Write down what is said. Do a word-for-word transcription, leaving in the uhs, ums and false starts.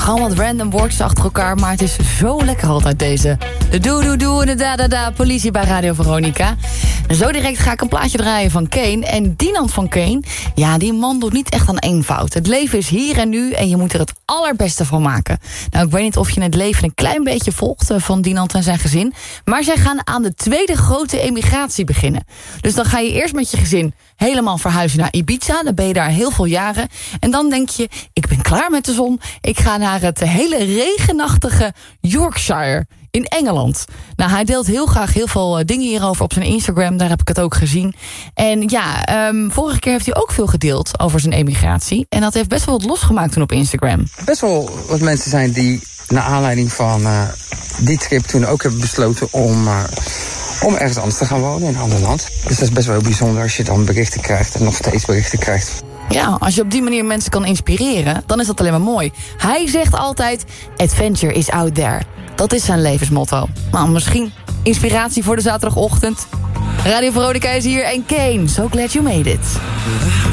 Gewoon wat random woordjes achter elkaar, maar het is zo lekker altijd deze. De doe doe doe en de da da da, politie bij Radio Veronica. Zo direct ga ik een plaatje draaien van Kane. En Dinant van Kane, ja, die man doet niet echt aan eenvoud. Het leven is hier en nu en je moet er het allerbeste van maken. Nou, ik weet niet of je het leven een klein beetje volgt van Dinant en zijn gezin. Maar zij gaan aan de tweede grote emigratie beginnen. Dus dan ga je eerst met je gezin helemaal verhuizen naar Ibiza. Dan ben je daar heel veel jaren. En dan denk je, ik ben klaar met de zon. Ik ga naar het hele regenachtige Yorkshire in Engeland. Nou, hij deelt heel graag heel veel dingen hierover op zijn Instagram. Daar heb ik het ook gezien. En ja, um, vorige keer heeft hij ook veel gedeeld over zijn emigratie. En dat heeft best wel wat losgemaakt toen op Instagram. Best wel wat mensen zijn die naar aanleiding van uh, die trip toen ook hebben besloten om, uh, om ergens anders te gaan wonen in een ander land. Dus dat is best wel heel bijzonder als je dan berichten krijgt en nog steeds berichten krijgt. Ja, als je op die manier mensen kan inspireren, dan is dat alleen maar mooi. Hij zegt altijd, adventure is out there. Dat is zijn levensmotto. Nou, misschien inspiratie voor de zaterdagochtend. Radio Veronica is hier en Kane, so glad you made it.